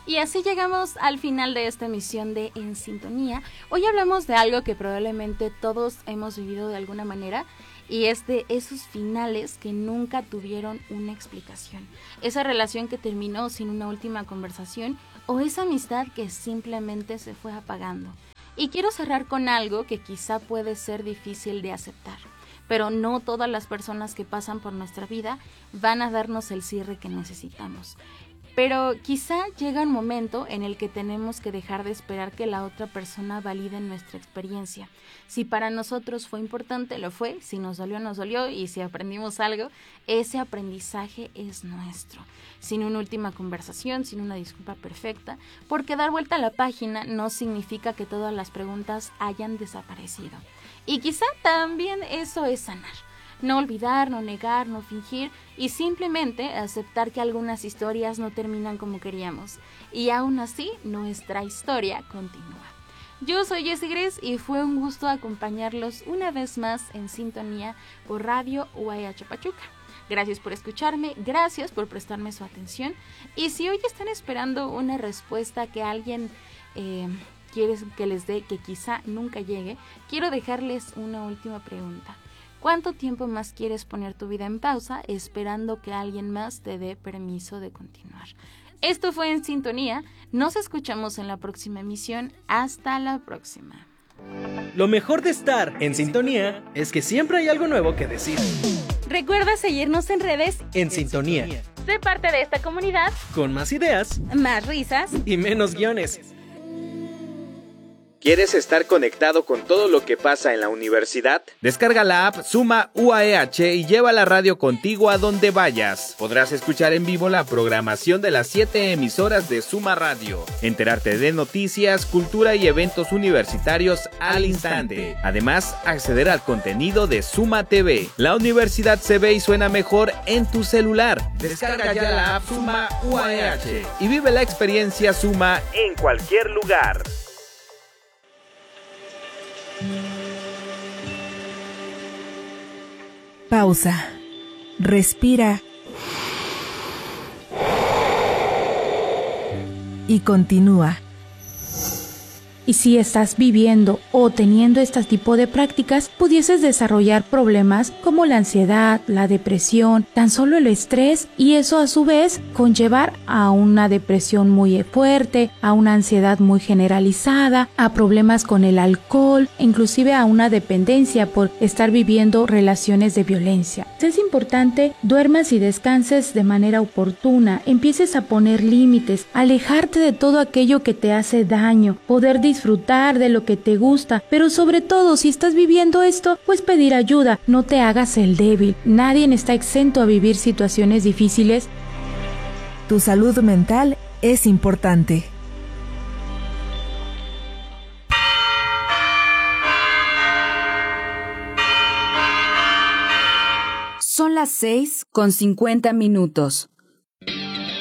Y así llegamos al final de esta emisión de En Sintonía. Hoy hablamos de algo que probablemente todos hemos vivido de alguna manera, y es de esos finales que nunca tuvieron una explicación. Esa relación que terminó sin una última conversación, o esa amistad que simplemente se fue apagando. Y quiero cerrar con algo que quizá puede ser difícil de aceptar, pero no todas las personas que pasan por nuestra vida van a darnos el cierre que necesitamos. Pero quizá llega un momento en el que tenemos que dejar de esperar que la otra persona valide nuestra experiencia. Si para nosotros fue importante, lo fue. Si nos dolió, nos dolió. Y si aprendimos algo, ese aprendizaje es nuestro. Sin una última conversación, sin una disculpa perfecta. Porque dar vuelta a la página no significa que todas las preguntas hayan desaparecido. Y quizá también eso es sanar. No olvidar, no negar, no fingir y simplemente aceptar que algunas historias no terminan como queríamos. Y aún así, nuestra historia continúa. Yo soy Jessie Gres y fue un gusto acompañarlos una vez más en Sintonía por Radio UAH Pachuca. Gracias por escucharme, gracias por prestarme su atención. Y si hoy están esperando una respuesta que alguien quiere que les dé, que quizá nunca llegue, quiero dejarles una última pregunta. ¿Cuánto tiempo más quieres poner tu vida en pausa esperando que alguien más te dé permiso de continuar? Esto fue En Sintonía. Nos escuchamos en la próxima emisión. Hasta la próxima. Lo mejor de estar en sintonía es que siempre hay algo nuevo que decir. Recuerda seguirnos en redes En Sintonía. Sé parte de esta comunidad Con más ideas más risas y menos guiones. ¿Quieres estar conectado con todo lo que pasa en la universidad? Descarga la app Suma UAEH y lleva la radio contigo a donde vayas. Podrás escuchar en vivo la programación de las 7 emisoras de Suma Radio, enterarte de noticias, cultura y eventos universitarios al instante. Además, acceder al contenido de Suma TV. La universidad se ve y suena mejor en tu celular. Descarga ya la app Suma UAEH y vive la experiencia Suma En cualquier lugar. Pausa. Respira. Y continúa. Y si estás viviendo o teniendo este tipo de prácticas, pudieses desarrollar problemas como la ansiedad, la depresión, tan solo el estrés, y eso a su vez conllevar a una depresión muy fuerte, a una ansiedad muy generalizada, a problemas con el alcohol, inclusive a una dependencia por estar viviendo relaciones de violencia. Es importante duermas y descanses de manera oportuna, empieces a poner límites, alejarte de todo aquello que te hace daño, poder disfrutar de lo que te gusta, pero sobre todo si estás viviendo esto, pues pedir ayuda, no te hagas el débil. Nadie está exento a vivir situaciones difíciles. Tu salud mental es importante. Son las 6:50 minutos.